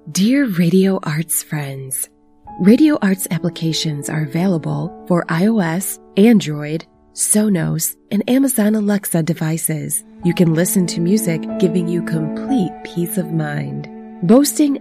Dear Radio Arts friends, Radio Arts applications are available for iOS, Android, Sonos, and Amazon Alexa devices. You can listen to music giving you complete peace of mind. Boasting